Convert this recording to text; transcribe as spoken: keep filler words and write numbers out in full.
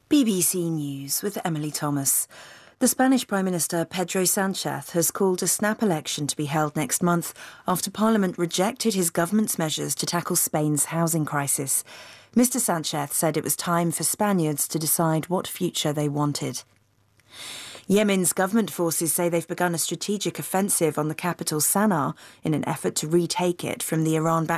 B B C News with Emily Thomas. The Spanish Prime Minister Pedro Sánchez has called a snap election to be held next month after Parliament rejected his government's measures to tackle Spain's housing crisis. Mister Sánchez said it was time for Spaniards to decide what future they wanted. Yemen's government forces say they've begun a strategic offensive on the capital Sana'a in an effort to retake it from the Iran-backed